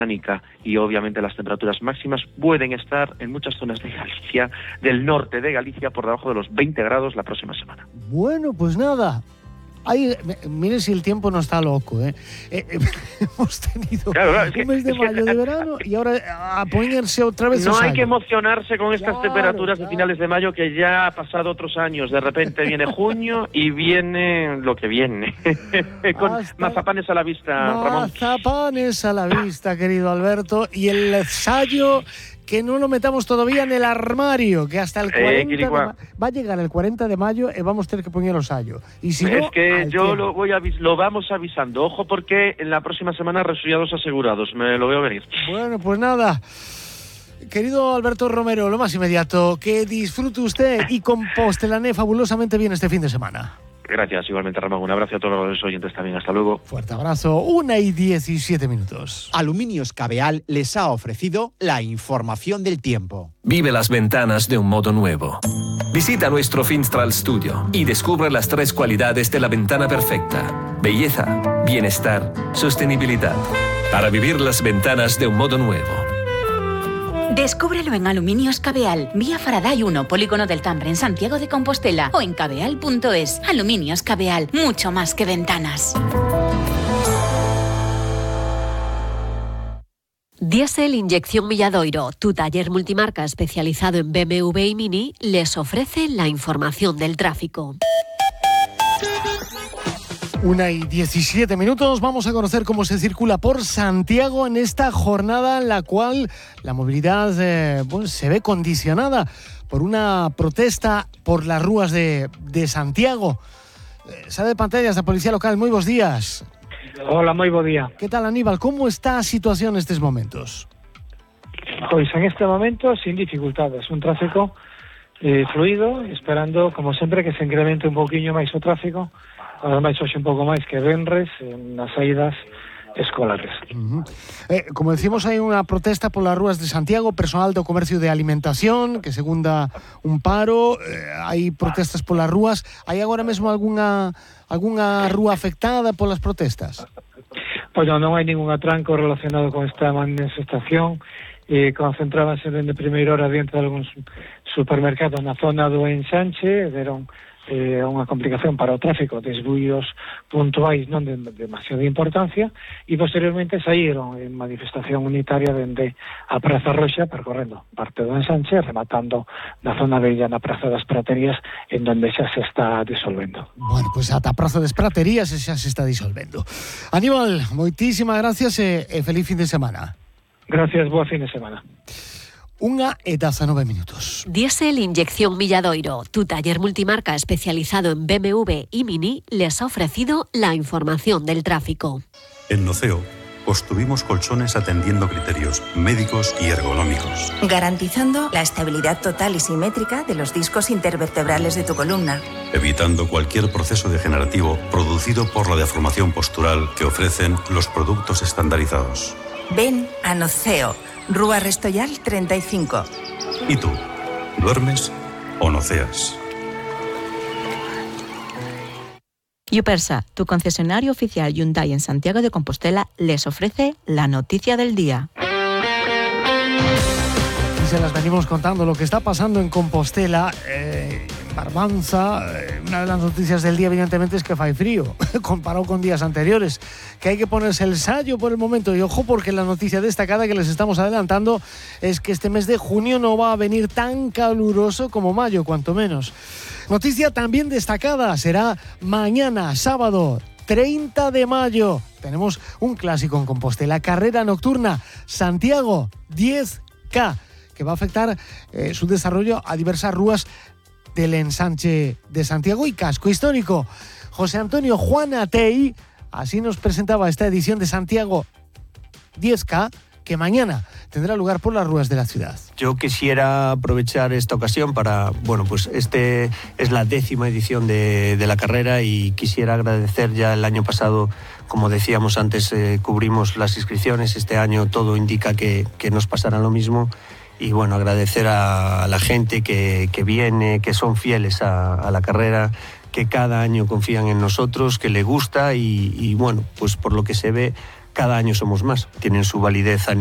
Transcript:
y obviamente las temperaturas máximas pueden estar en muchas zonas de Galicia, del norte de Galicia, por debajo de los 20 grados la próxima semana. Bueno, pues nada. Ay, mire si el tiempo no está loco, hemos tenido un mes de mayo de verano y ahora a ponerse otra vez. No hay que emocionarse con estas temperaturas de finales de mayo, que ya ha pasado otros años. De repente viene junio y viene lo que viene. Con mazapanes a la vista, Ramón. Mazapanes a la vista, querido Alberto. Y el ensayo, que no lo metamos todavía en el armario, que hasta el 40 va a llegar el 40 de mayo y vamos a tener que poner el ensayo. Y si es no, que yo lo vamos avisando. Ojo, porque en la próxima semana resfriados asegurados. Me lo veo venir. Bueno, pues nada. Querido Alberto Romero, lo más inmediato, que disfrute usted y compostelané fabulosamente bien este fin de semana. Gracias, igualmente, Ramón. Un abrazo a todos los oyentes también. Hasta luego. Fuerte abrazo. 1:17. Aluminios Cabeal les ha ofrecido la información del tiempo. Vive las ventanas de un modo nuevo. Visita nuestro Finstral Studio y descubre las 3 cualidades de la ventana perfecta: belleza, bienestar, sostenibilidad. Para vivir las ventanas de un modo nuevo. Descúbrelo en Aluminios Cabeal, vía Faraday 1, Polígono del Tambre, en Santiago de Compostela, o en cabeal.es. Aluminios Cabeal, mucho más que ventanas. Diesel Inyección Milladoiro, tu taller multimarca especializado en BMW y Mini, les ofrece la información del tráfico. 1:17. Vamos a conocer cómo se circula por Santiago en esta jornada en la cual la movilidad se ve condicionada por una protesta por las rúas de Santiago. Sala de pantallas de Policía Local, muy buenos días. Hola, moi bo día. ¿Qué tal, Aníbal? ¿Cómo está a situación en estos momentos? Pois en este momento sin dificultades, un tráfico fluido, esperando, como sempre, que se incremente un pouquiño máis o tráfico, ademais hoxe un pouco máis que venres nas saídas escolares. Como decimos, hay una protesta por las rúas de Santiago, personal do comercio de alimentación que segunda un paro, hay protestas por las rúas. Hai agora mesmo algunha rúa afectada por las protestas? Pois non hai ningún atranco relacionado con esta manifestación. Concentrábanse dende primeira hora diante de algúns supermercados na zona do Ensanche, deron unha complicación para o tráfico, desvíos puntuais non de demasiada importancia, e posteriormente saíron en manifestación unitaria dende a Praza Roxa, percorrendo parte do Ensanche, rematando na zona bella na Praza das Praterías, en donde xa se está disolvendo. Bueno, pues ata a Praza das Praterías xa se está disolvendo. Aníbal, moitísimas gracias e feliz fin de semana. Gracias, boa fin de semana. 1:19. Diesel Inyección Milladoiro, tu taller multimarca especializado en BMW y Mini, les ha ofrecido la información del tráfico. En Noceo construimos colchones atendiendo criterios médicos y ergonómicos, garantizando la estabilidad total y simétrica de los discos intervertebrales de tu columna, evitando cualquier proceso degenerativo producido por la deformación postural que ofrecen los productos estandarizados. Ven a Noceo, Rúa Restoyal 35. ¿Y tú? ¿Duermes o noceas? Yupersa, tu concesionario oficial Hyundai en Santiago de Compostela, les ofrece la noticia del día. Y se las venimos contando lo que está pasando en Compostela, Barbanza. Una de las noticias del día, evidentemente, es que fai frío, comparado con días anteriores, que hay que ponerse el sayo por el momento. Y ojo, porque la noticia destacada que les estamos adelantando es que este mes de junio no va a venir tan caluroso como mayo, cuanto menos. Noticia también destacada será mañana, sábado 30 de mayo. Tenemos un clásico en Compostela, carrera nocturna Santiago 10K, que va a afectar su desarrollo a diversas rúas del ensanche de Santiago y casco histórico. José Antonio Juanatey así nos presentaba esta edición de Santiago 10K, que mañana tendrá lugar por las ruas de la ciudad. Yo quisiera aprovechar esta ocasión para, pues este es la 10ª edición de la carrera, y quisiera agradecer. Ya el año pasado, como decíamos antes, cubrimos las inscripciones. Este año todo indica que nos pasará lo mismo. Y bueno, agradecer a la gente que viene, que son fieles a la carrera, que cada año confían en nosotros, que le gusta y bueno, pues por lo que se ve, cada año somos más. Tienen su validez a